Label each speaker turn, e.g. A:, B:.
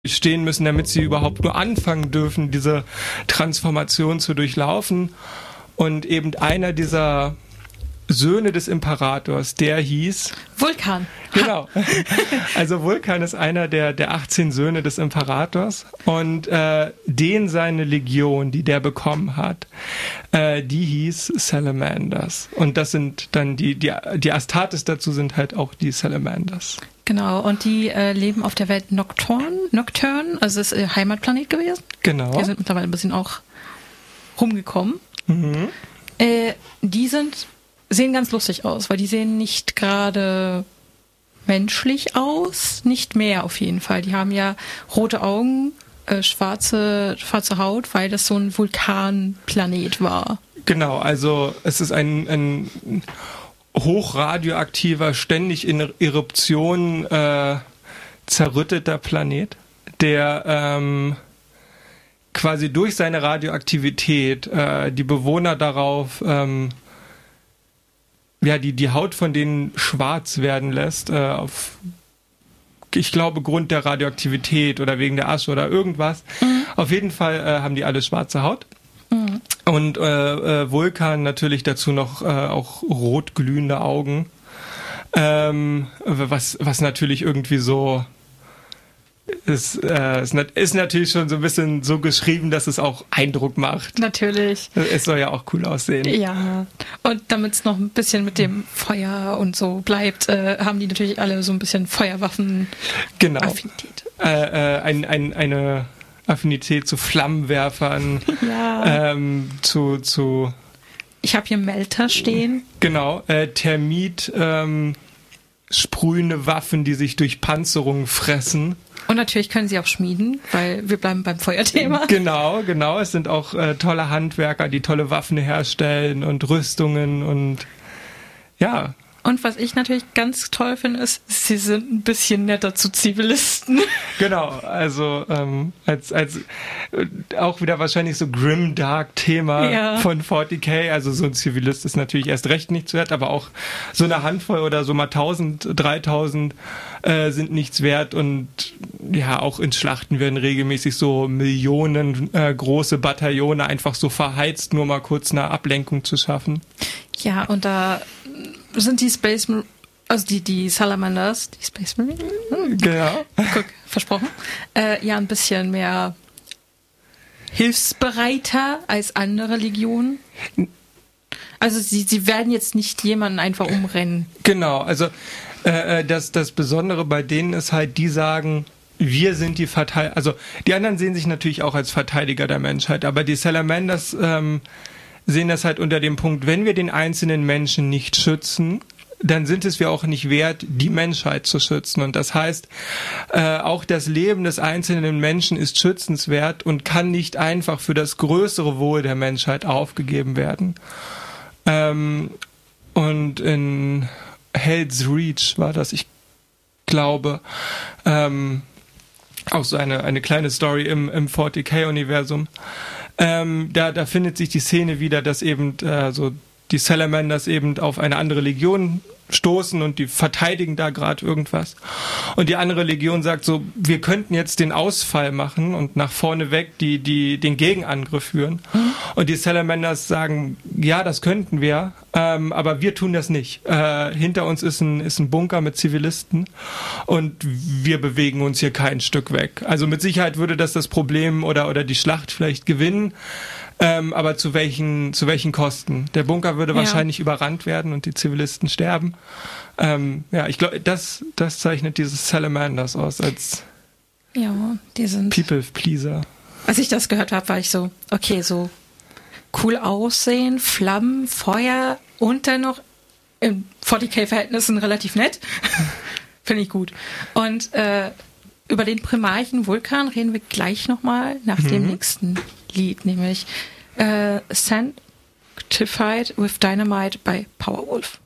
A: stehen müssen, damit sie überhaupt nur anfangen dürfen, diese Transformation zu durchlaufen. Und eben einer dieser Söhne des Imperators, der hieß
B: Vulkan.
A: Genau. Also Vulkan ist einer der 18 Söhne des Imperators und seine Legion, die der bekommen hat, die hieß Salamanders. Und das sind dann die Astartes dazu sind halt auch die Salamanders.
B: Genau, und die leben auf der Welt Nocturne, also ist ihr Heimatplanet gewesen.
A: Genau.
B: Die sind mittlerweile ein bisschen auch rumgekommen.
A: Mhm.
B: Die sehen ganz lustig aus, weil die sehen nicht gerade menschlich aus, nicht mehr auf jeden Fall. Die haben ja rote Augen, schwarze Haut, weil das so ein Vulkanplanet war.
A: Genau, also es ist ein hochradioaktiver, ständig in Eruption zerrütteter Planet, der quasi durch seine Radioaktivität die Bewohner darauf die Haut von denen schwarz werden lässt, ich glaube, Grund der Radioaktivität oder wegen der Asche oder irgendwas. Mhm. Auf jeden Fall haben die alle schwarze Haut. Mhm. Und Vulkan natürlich dazu noch auch rot glühende Augen. Was natürlich irgendwie so ist natürlich schon so ein bisschen so geschrieben, dass es auch Eindruck macht.
B: Natürlich.
A: Es soll ja auch cool aussehen.
B: Ja, und damit es noch ein bisschen mit dem Feuer und so bleibt, haben die natürlich alle so ein bisschen Feuerwaffen-Affinität.
A: Genau. Eine Affinität zu Flammenwerfern,
B: ja.
A: zu
B: Ich habe hier Melter stehen.
A: Genau, Thermit, sprühende Waffen, die sich durch Panzerung fressen.
B: Und natürlich können sie auch schmieden, weil wir bleiben beim Feuerthema.
A: Genau. Es sind auch tolle Handwerker, die tolle Waffen herstellen und Rüstungen und ja.
B: Und was ich natürlich ganz toll finde, ist, sie sind ein bisschen netter zu Zivilisten.
A: Genau, also als auch wieder wahrscheinlich so grimdark Thema von 40k, also so ein Zivilist ist natürlich erst recht nichts wert, aber auch so eine Handvoll oder so mal 1000, 3000 sind nichts wert und ja, auch in Schlachten werden regelmäßig so Millionen große Bataillone einfach so verheizt, nur mal kurz eine Ablenkung zu schaffen.
B: Ja, und da sind die die Salamanders, die Space Marines?
A: Genau.
B: Guck, versprochen. Ein bisschen mehr hilfsbereiter als andere Legionen. Also sie werden jetzt nicht jemanden einfach umrennen.
A: Genau, also das Besondere bei denen ist halt, die sagen, wir sind die Verteidiger, also die anderen sehen sich natürlich auch als Verteidiger der Menschheit, aber die Salamanders sehen das halt unter dem Punkt, wenn wir den einzelnen Menschen nicht schützen, dann sind es wir auch nicht wert, die Menschheit zu schützen. Und das heißt, auch das Leben des einzelnen Menschen ist schützenswert und kann nicht einfach für das größere Wohl der Menschheit aufgegeben werden. Und in Hell's Reach war das, ich glaube, auch so eine kleine Story im 40k-Universum. Da findet sich die Szene wieder, dass eben so die Salamanders eben auf eine andere Legion stoßen und die verteidigen da gerade irgendwas. Und die andere Legion sagt so, wir könnten jetzt den Ausfall machen und nach vorne weg den Gegenangriff führen. Mhm. Und die Salamanders sagen, ja, das könnten wir, aber wir tun das nicht. Hinter uns ist ein Bunker mit Zivilisten und wir bewegen uns hier kein Stück weg. Also mit Sicherheit würde das Problem oder die Schlacht vielleicht gewinnen, aber zu welchen Kosten? Der Bunker würde wahrscheinlich überrannt werden und die Zivilisten sterben. Ich glaube, das zeichnet dieses Salamanders aus als
B: die sind
A: People Pleaser.
B: Als ich das gehört habe, war ich so, okay, so cool aussehen, Flammen, Feuer und dann noch in 40k-Verhältnissen relativ nett. Finde ich gut. Und über den Primarchen Vulkan reden wir gleich nochmal nach dem nächsten Lied, nämlich Sanctified with Dynamite bei Powerwolf.